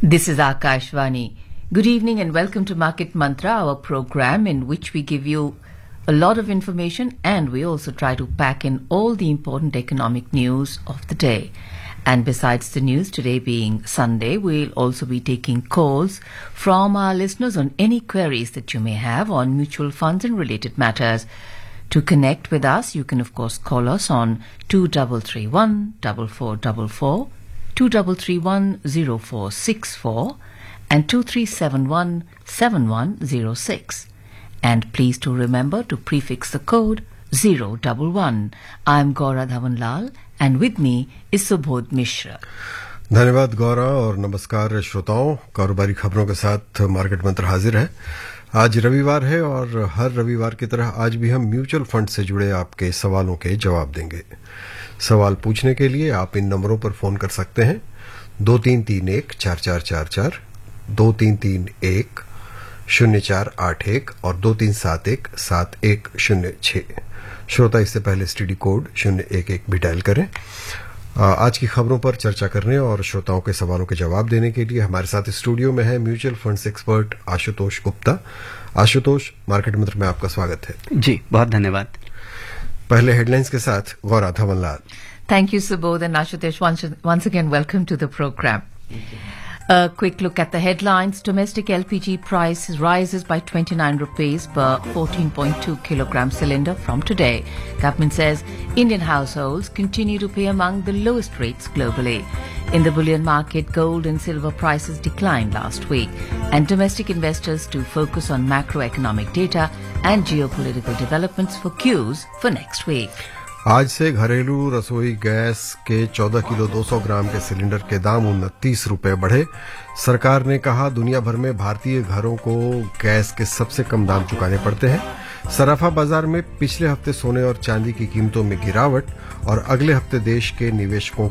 This is Akashvani. Good evening and welcome to Market Mantra, our program in which we give you a lot of information and we also try to pack in all the important economic news of the day. And besides the news, today being Sunday, we'll also be taking calls from our listeners on any queries that you may have on mutual funds and related matters. To connect with us, you can of course call us on 2331 4444, 2331 0464 and 2371 7106. And please do remember to prefix the code 011. I'm Gaura Dhawanlal and with me is Subodh Mishra. धन्यवाद गौरा और नमस्कार श्रोताओं। कारोबारी खबरों के साथ market मंत्र हाजिर है। आज रविवार है और हर रविवार की तरह आज भी हम म्यूचुअल फंड से जुड़े आपके सवालों के जवाब देंगे। सवाल पूछने के लिए आप इन नंबरों पर फोन कर सकते हैं 2331-4444, 2331-0481 और 2371-7106। श्रोता इससे पहले एसटीडी कोड 011 भी डायल करें। आज की खबरों पर चर्चा करने और श्रोताओं के सवालों के जवाब देने के लिए हमारे साथ स्टूडियो में है mutual funds expert Ashutosh Gupta. Ashutosh, market मंत्र में आपका स्वागत है। जी, बहुत धन्यवाद। पहले हेडलाइंस के साथ Gaura धवनलाल। Thank you, Subodh, and Ashutosh. Once again, welcome to the program. A quick look at the headlines. Domestic LPG price rises by 29 rupees per 14.2 kilogram cylinder from today. Government says Indian households continue to pay among the lowest rates globally. In the bullion market, gold and silver prices declined last week, and domestic investors do focus on macroeconomic data and geopolitical developments for cues for next week. आज से घरेलू रसोई gas के 14 kilo 200 ग्राम के cylinder के दाम 29 रुपए बढ़े। सरकार ने कहा दुनिया भर में भारतीय घरों को गैस के सबसे कम दाम चुकाने पड़ते हैं। सराफा बाजार में पिछले हफ्ते सोने और चांदी की कीमतों में गिरावट और अगले हफ्ते देश के निवेशकों